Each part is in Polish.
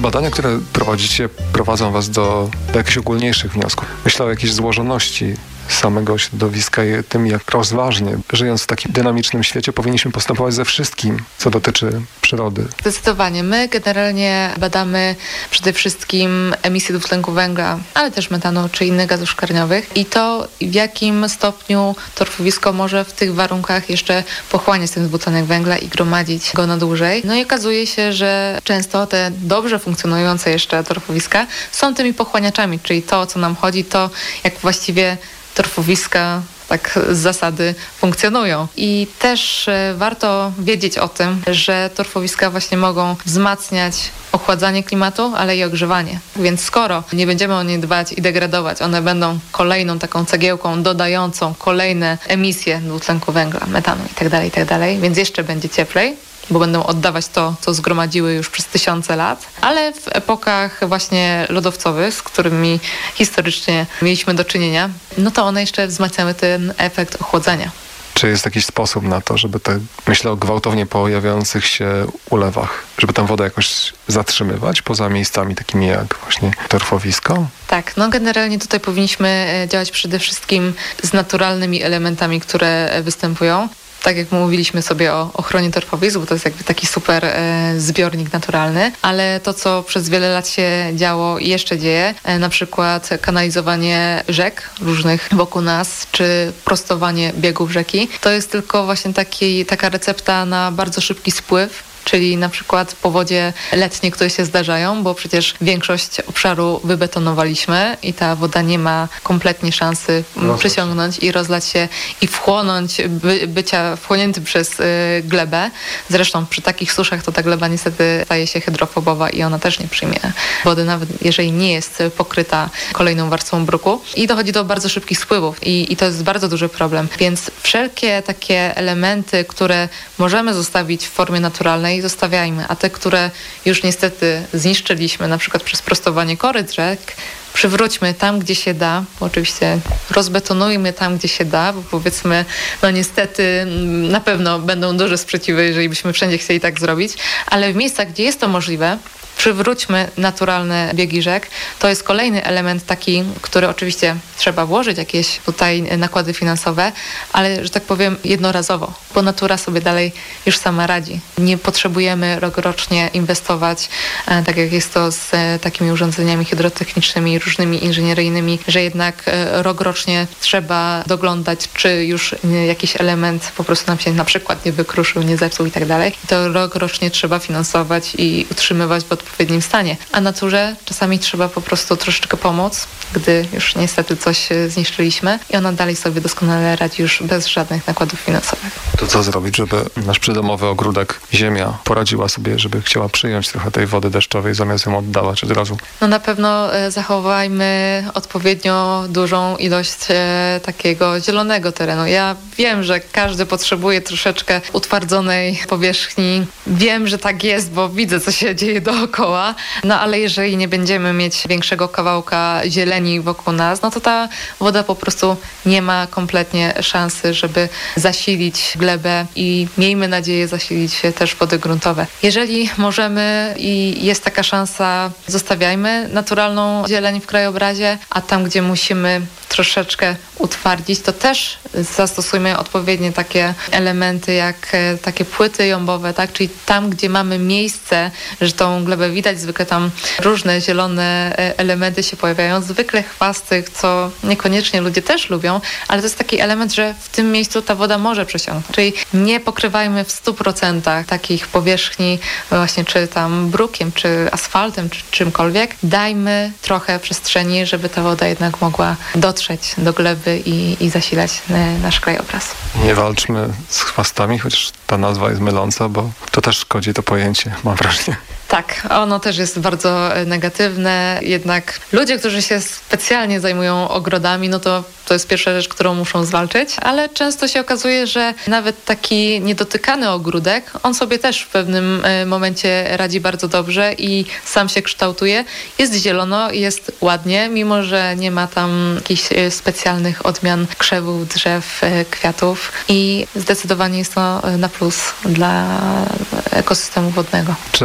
badania, które prowadzicie, prowadzą was do jakichś ogólniejszych wniosków? Myślę o jakiejś złożoności samego środowiska i tym, jak rozważnie, żyjąc w takim dynamicznym świecie, powinniśmy postępować ze wszystkim, co dotyczy przyrody. Zdecydowanie. My generalnie badamy przede wszystkim emisję dwutlenku węgla, ale też metanu czy innych gazów szklarniowych i to, w jakim stopniu torfowisko może w tych warunkach jeszcze pochłaniać ten dwutlenek węgla i gromadzić go na dłużej. No i okazuje się, że często te dobrze funkcjonujące jeszcze torfowiska są tymi pochłaniaczami, czyli to, o co nam chodzi, to jak właściwie torfowiska tak z zasady funkcjonują. I też warto wiedzieć o tym, że torfowiska właśnie mogą wzmacniać ochładzanie klimatu, ale i ogrzewanie. Więc skoro nie będziemy o nie dbać i degradować, one będą kolejną taką cegiełką dodającą kolejne emisje dwutlenku węgla, metanu itd., więc jeszcze będzie cieplej, bo będą oddawać to, co zgromadziły już przez tysiące lat, ale w epokach właśnie lodowcowych, z którymi historycznie mieliśmy do czynienia, no to one jeszcze wzmacniały ten efekt ochłodzenia. Czy jest jakiś sposób na to, żeby myślę o gwałtownie pojawiających się ulewach, żeby tę wodę jakoś zatrzymywać poza miejscami takimi jak właśnie torfowisko? Tak, no generalnie tutaj powinniśmy działać przede wszystkim z naturalnymi elementami, które występują. Tak jak mówiliśmy sobie o ochronie torfowisk, bo to jest jakby taki super zbiornik naturalny, ale to, co przez wiele lat się działo i jeszcze dzieje, na przykład kanalizowanie rzek różnych wokół nas, czy prostowanie biegów rzeki, to jest tylko właśnie taka recepta na bardzo szybki spływ, czyli na przykład powodzie letnie, które się zdarzają, bo przecież większość obszaru wybetonowaliśmy i ta woda nie ma kompletnie szansy przysiągnąć i rozlać się i wchłonąć, bycia wchłonięty przez glebę. Zresztą przy takich suszach to ta gleba niestety staje się hydrofobowa i ona też nie przyjmie wody, nawet jeżeli nie jest pokryta kolejną warstwą bruku. I dochodzi do bardzo szybkich spływów i to jest bardzo duży problem. Więc wszelkie takie elementy, które możemy zostawić w formie naturalnej, zostawiajmy, a te, które już niestety zniszczyliśmy, na przykład przez prostowanie koryt rzek, przywróćmy tam, gdzie się da, bo oczywiście rozbetonujmy tam, gdzie się da, bo powiedzmy, no niestety na pewno będą duże sprzeciwy, jeżeli byśmy wszędzie chcieli tak zrobić, ale w miejscach, gdzie jest to możliwe, przywróćmy naturalne biegi rzek. To jest kolejny element taki, który oczywiście trzeba włożyć jakieś tutaj nakłady finansowe, ale, że tak powiem, jednorazowo, bo natura sobie dalej już sama radzi. Nie potrzebujemy rokrocznie inwestować, tak jak jest to z takimi urządzeniami hydrotechnicznymi, różnymi inżynieryjnymi, że jednak rokrocznie trzeba doglądać, czy już jakiś element po prostu nam się na przykład nie wykruszył, nie zepsuł i tak dalej. To rokrocznie trzeba finansować i utrzymywać w odpowiednim stanie. A naturze czasami trzeba po prostu troszeczkę pomóc, gdy już niestety coś zniszczyliśmy i ona dalej sobie doskonale radzi już bez żadnych nakładów finansowych. To co zrobić, żeby nasz przydomowy ogródek, ziemia poradziła sobie, żeby chciała przyjąć trochę tej wody deszczowej, zamiast ją oddawać od razu? No na pewno zachowajmy odpowiednio dużą ilość takiego zielonego terenu. Ja wiem, że każdy potrzebuje troszeczkę utwardzonej powierzchni. Wiem, że tak jest, bo widzę, co się dzieje dookoła. No ale jeżeli nie będziemy mieć większego kawałka zieleni wokół nas, no to ta woda po prostu nie ma kompletnie szansy, żeby zasilić glebę i miejmy nadzieję zasilić też wody gruntowe. Jeżeli możemy i jest taka szansa, zostawiajmy naturalną zieleń w krajobrazie, a tam, gdzie musimy troszeczkę utwardzić, to też zastosujmy odpowiednie takie elementy, jak takie płyty jąbowe, tak? Czyli tam, gdzie mamy miejsce, że tą glebę widać, zwykle tam różne zielone elementy się pojawiają, zwykle chwasty, co niekoniecznie ludzie też lubią, ale to jest taki element, że w tym miejscu ta woda może przesiąknąć. Czyli nie pokrywajmy w 100% takich powierzchni właśnie czy tam brukiem, czy asfaltem, czy czymkolwiek. Dajmy trochę przestrzeni, żeby ta woda jednak mogła dotrzeć do gleby i zasilać nasz krajobraz. Nie walczmy z chwastami, chociaż ta nazwa jest myląca, bo to też szkodzi to pojęcie, mam wrażenie. Tak, ono też jest bardzo negatywne, jednak ludzie, którzy się specjalnie zajmują ogrodami, no to jest pierwsza rzecz, którą muszą zwalczyć, ale często się okazuje, że nawet taki niedotykany ogródek, on sobie też w pewnym momencie radzi bardzo dobrze i sam się kształtuje. Jest zielono, jest ładnie, mimo że nie ma tam jakichś specjalnych odmian krzewów, drzew, kwiatów i zdecydowanie jest to na plus dla ekosystemu wodnego. Czy o tych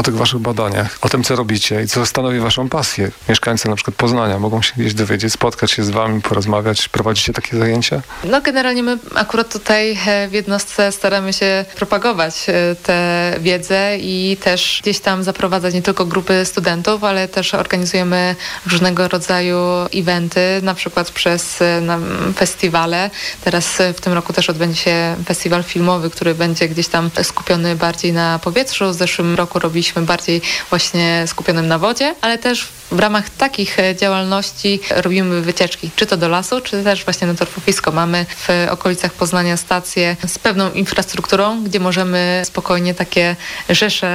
tych waszych badaniach, o tym, co robicie i co stanowi waszą pasję. Mieszkańcy na przykład Poznania mogą się gdzieś dowiedzieć, spotkać się z wami, porozmawiać. Prowadzicie takie zajęcia? No generalnie my akurat tutaj w jednostce staramy się propagować tę wiedzę i też gdzieś tam zaprowadzać nie tylko grupy studentów, ale też organizujemy różnego rodzaju eventy, na przykład przez festiwale. Teraz w tym roku też odbędzie się festiwal filmowy, który będzie gdzieś tam skupiony bardziej na powietrzu. W zeszłym roku robiliśmy bardziej właśnie skupionym na wodzie, ale też w ramach takich działalności robimy wycieczki, czy to do lasu, czy też właśnie na torfowisko. Mamy w okolicach Poznania stację z pewną infrastrukturą, gdzie możemy spokojnie takie rzesze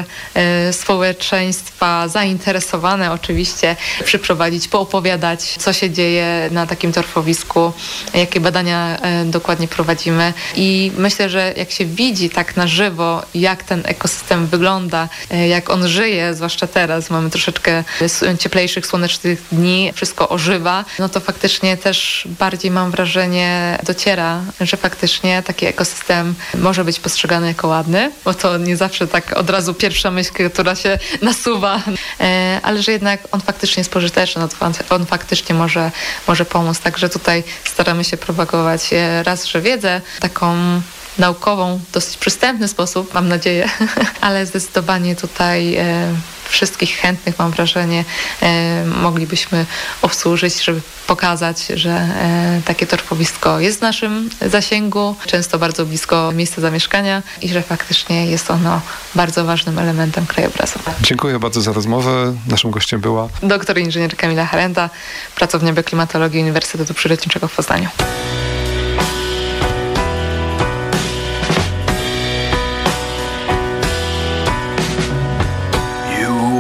społeczeństwa zainteresowane oczywiście przyprowadzić, poopowiadać, co się dzieje na takim torfowisku, jakie badania dokładnie prowadzimy. I myślę, że jak się widzi tak na żywo, jak ten ekosystem wygląda, jak on żyje, zwłaszcza teraz, mamy troszeczkę cieplejszych, słonecznych dni, wszystko ożywa, no to faktycznie też bardziej mam wrażenie, dociera, że faktycznie taki ekosystem może być postrzegany jako ładny, bo to nie zawsze tak od razu pierwsza myśl, która się nasuwa, ale że jednak on faktycznie jest pożyteczny, on faktycznie może pomóc. Także tutaj staramy się propagować raz, że wiedzę taką naukową, w dosyć przystępny sposób, mam nadzieję, ale zdecydowanie tutaj wszystkich chętnych, mam wrażenie, moglibyśmy obsłużyć, żeby pokazać, że takie torfowisko jest w naszym zasięgu, często bardzo blisko miejsca zamieszkania i że faktycznie jest ono bardzo ważnym elementem krajobrazu. Dziękuję bardzo za rozmowę. Naszym gościem była doktor inżynier Kamila Harenda, pracownia bioklimatologii Uniwersytetu Przyrodniczego w Poznaniu.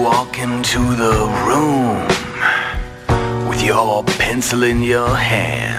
Into the room with your pencil in your hand.